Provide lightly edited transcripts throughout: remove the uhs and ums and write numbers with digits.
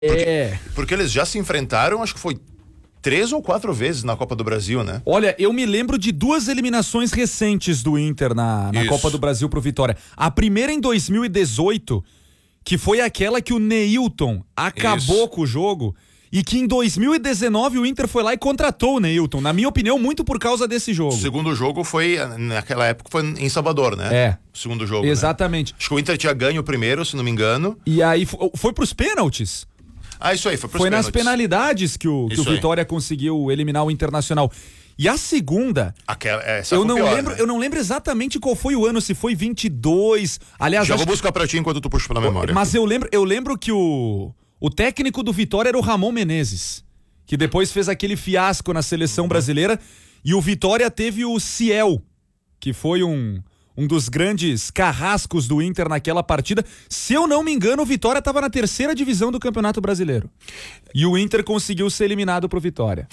Porque eles já se enfrentaram, acho que foi 3 ou 4 vezes na Copa do Brasil, né? Olha, eu me lembro de 2 eliminações recentes do Inter na Copa do Brasil pro Vitória. A primeira em 2018, que foi aquela que o Neilton acabou com o jogo, e que em 2019 o Inter foi lá e contratou o Neilton, na minha opinião, muito por causa desse jogo. O segundo jogo foi, naquela época, foi em Salvador, né? O segundo jogo, exatamente. Né? Acho que o Inter tinha ganho o primeiro, se não me engano. E aí foi pros pênaltis. Isso aí, foi pros Foi pênaltis. nas penalidades que o Vitória conseguiu eliminar o Internacional. E a segunda, eu não lembro exatamente qual foi o ano, se foi 22. Aliás, já vou buscar pra ti enquanto tu puxa pela memória. Mas eu lembro que o técnico do Vitória era o Ramon Menezes, que depois fez aquele fiasco na seleção brasileira, e o Vitória teve o Ciel, que foi um dos grandes carrascos do Inter naquela partida. Se eu não me engano, o Vitória estava na 3ª divisão do Campeonato Brasileiro. E o Inter conseguiu ser eliminado pro Vitória.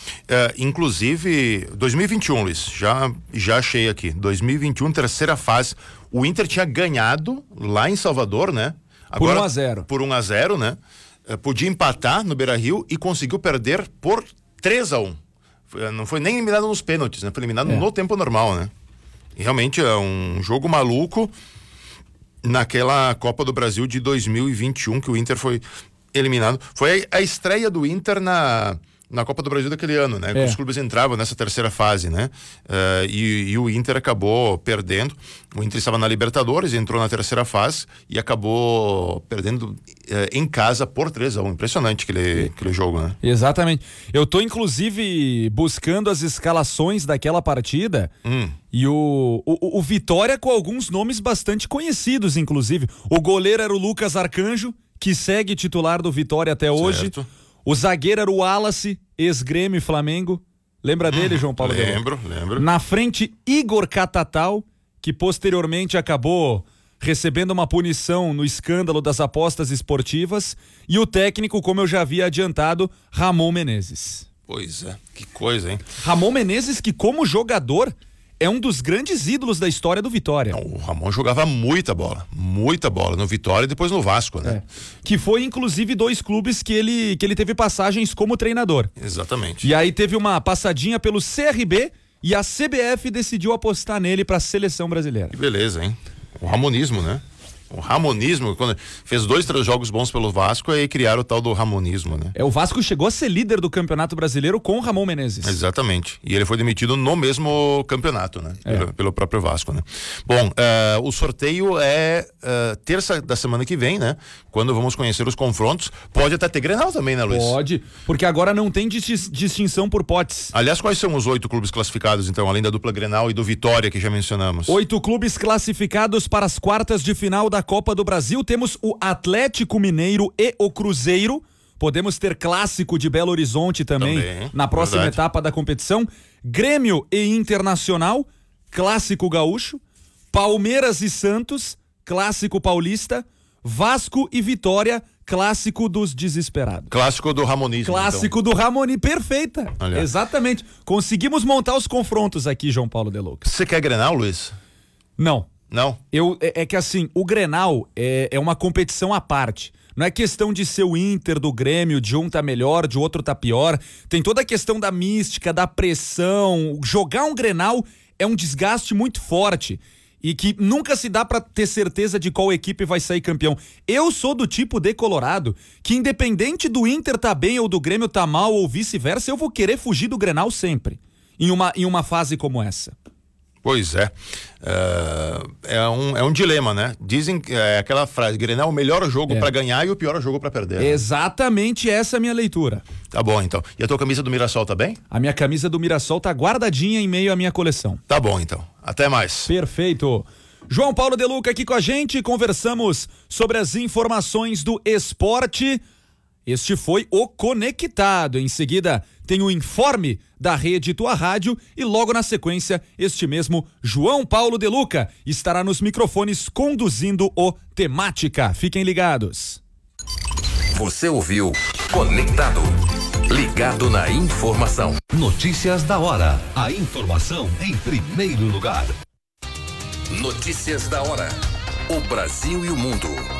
Inclusive, 2021, Luiz, já achei aqui. 2021, terceira fase. O Inter tinha ganhado lá em Salvador, né? Agora, por 1-0. Por 1-0, né? Podia empatar no Beira-Rio e conseguiu perder por 3-1. Não foi nem eliminado nos pênaltis, né? Foi eliminado no tempo normal, né? E realmente é um jogo maluco naquela Copa do Brasil de 2021 que o Inter foi eliminado. Foi a estreia do Inter na Copa do Brasil daquele ano, né? Que os clubes entravam nessa terceira fase, né? E o Inter acabou perdendo. O Inter estava na Libertadores, entrou na terceira fase e acabou perdendo em casa por 3-1. Impressionante aquele jogo, né? Exatamente. Eu tô, inclusive, buscando as escalações daquela partida e o Vitória com alguns nomes bastante conhecidos, inclusive. O goleiro era o Lucas Arcanjo, que segue titular do Vitória até hoje. Certo. O zagueiro era o Wallace, ex-Grêmio e Flamengo. Lembra dele, João Paulo? Lembro. Na frente, Igor Catatal, que posteriormente acabou recebendo uma punição no escândalo das apostas esportivas. E o técnico, como eu já havia adiantado, Ramon Menezes. Pois é, que coisa, hein? Ramon Menezes, que como jogador é um dos grandes ídolos da história do Vitória. Não, o Ramon jogava muita bola no Vitória e depois no Vasco, né? Que foi inclusive 2 clubes que ele teve passagens como treinador. Exatamente. E aí teve uma passadinha pelo CRB e a CBF decidiu apostar nele para a seleção brasileira. Que beleza, hein? O ramonismo, né? O ramonismo, quando fez 2, 3 jogos bons pelo Vasco, aí criaram o tal do ramonismo, né? O Vasco chegou a ser líder do Campeonato Brasileiro com o Ramon Menezes. Exatamente. E ele foi demitido no mesmo campeonato, né? Pelo próprio Vasco, né? Bom, o sorteio é terça da semana que vem, né? Quando vamos conhecer os confrontos. Pode até ter Grenal também, né, Luiz? Pode, porque agora não tem distinção por potes. Aliás, quais são os 8 clubes classificados, então, além da dupla Grenal e do Vitória, que já mencionamos? 8 clubes classificados para as quartas de final da Copa do Brasil. Temos o Atlético Mineiro e o Cruzeiro. Podemos ter Clássico de Belo Horizonte também na próxima etapa da competição. Grêmio e Internacional, Clássico Gaúcho. Palmeiras e Santos, Clássico Paulista. Vasco e Vitória, Clássico dos Desesperados. Clássico do Ramonismo. Clássico do Ramoni, perfeita. Olha. Exatamente. Conseguimos montar os confrontos aqui, João Paulo De Luca. Você quer Grenal, Luiz? Não. Não? É que assim, o Grenal é uma competição à parte. Não é questão de ser o Inter do Grêmio, de um tá melhor, de outro tá pior. Tem toda a questão da mística, da pressão. Jogar um Grenal é um desgaste muito forte e que nunca se dá pra ter certeza de qual equipe vai sair campeão. Eu sou do tipo de colorado que, independente do Inter tá bem ou do Grêmio tá mal ou vice-versa, eu vou querer fugir do Grenal sempre, em uma fase como essa. Pois é. É um dilema, né? Dizem que aquela frase, Grenal é o melhor jogo pra ganhar e o pior jogo pra perder. Exatamente essa é a minha leitura. Tá bom, então. E a tua camisa do Mirassol tá bem? A minha camisa do Mirassol tá guardadinha em meio à minha coleção. Tá bom, então. Até mais. Perfeito. João Paulo De Luca aqui com a gente, conversamos sobre as informações do esporte. Este foi o Conectado. Em seguida, tem o informe da Rede Tua Rádio e logo na sequência, este mesmo João Paulo De Luca estará nos microfones conduzindo o Temática. Fiquem ligados. Você ouviu Conectado. Ligado na informação. Notícias da hora. A informação em primeiro lugar. Notícias da hora. O Brasil e o mundo